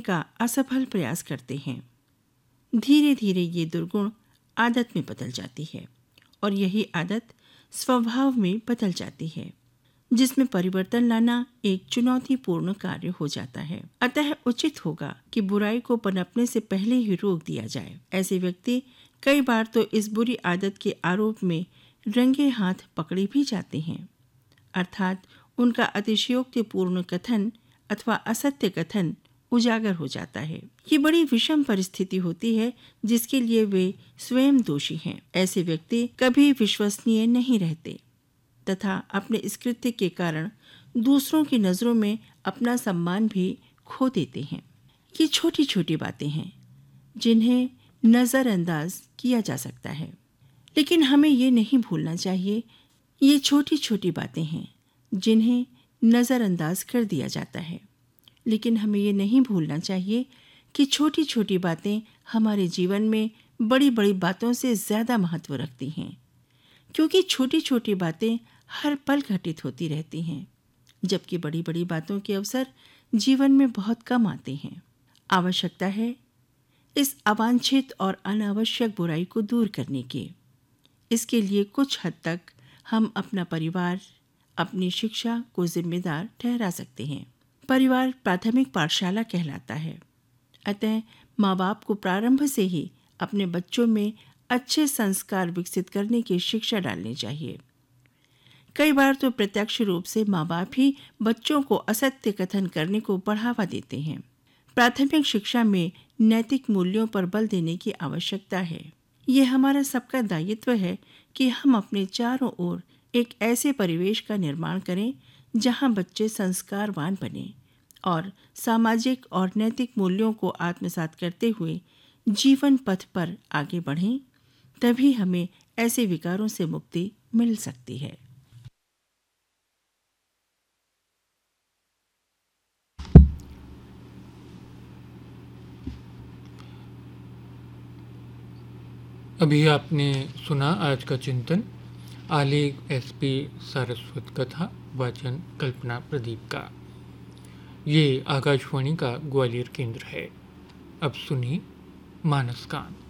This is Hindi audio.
का असफल प्रयास करते हैं। धीरे धीरे ये दुर्गुण आदत में बदल जाती है और यही आदत स्वभाव में बदल जाती है, जिसमें परिवर्तन लाना एक चुनौतीपूर्ण कार्य हो जाता है। अतः उचित होगा कि बुराई को पनपने से पहले ही रोक दिया जाए। ऐसे व्यक्ति कई बार तो इस बुरी आदत के आरोप में रंगे हाथ पकड़े भी जाते हैं, अर्थात उनका अतिशयोक्तिपूर्ण कथन अथवा असत्य कथन उजागर हो जाता है। ये बड़ी विषम परिस्थिति होती है जिसके लिए वे स्वयं दोषी हैं। ऐसे व्यक्ति कभी विश्वसनीय नहीं रहते तथा अपने इस कृत्य के कारण दूसरों की नज़रों में अपना सम्मान भी खो देते हैं। ये छोटी छोटी बातें हैं जिन्हें नज़रअंदाज किया जा सकता है, लेकिन हमें ये नहीं भूलना चाहिए ये छोटी छोटी बातें हैं जिन्हें नज़रअंदाज कर दिया जाता है, लेकिन हमें ये नहीं भूलना चाहिए कि छोटी छोटी बातें हमारे जीवन में बड़ी बड़ी बातों से ज़्यादा महत्व रखती हैं, क्योंकि छोटी छोटी बातें हर पल घटित होती रहती हैं, जबकि बड़ी बड़ी बातों के अवसर जीवन में बहुत कम आते हैं। आवश्यकता है इस अवांछित और अनावश्यक बुराई को दूर करने की। इसके लिए कुछ हद तक हम अपना परिवार, अपनी शिक्षा को जिम्मेदार ठहरा सकते हैं। परिवार प्राथमिक पाठशाला कहलाता है, अतः माँ बाप को प्रारंभ से ही अपने बच्चों में अच्छे संस्कार विकसित करने की शिक्षा डालनी चाहिए। कई बार तो प्रत्यक्ष रूप से माँ बाप ही बच्चों को असत्य कथन करने को बढ़ावा देते हैं। प्राथमिक शिक्षा में नैतिक मूल्यों पर बल देने की आवश्यकता है। यह हमारा सबका दायित्व है कि हम अपने चारों ओर एक ऐसे परिवेश का निर्माण करें जहां बच्चे संस्कारवान बने और सामाजिक और नैतिक मूल्यों को आत्मसात करते हुए जीवन पथ पर आगे बढ़ें। तभी हमें ऐसे विकारों से मुक्ति मिल सकती है। अभी आपने सुना आज का चिंतन, आलेख एसपी सारस्वत कथा, वाचन कल्पना प्रदीप का। ये आकाशवाणी का ग्वालियर केंद्र है। अब सुनिए मानस गान।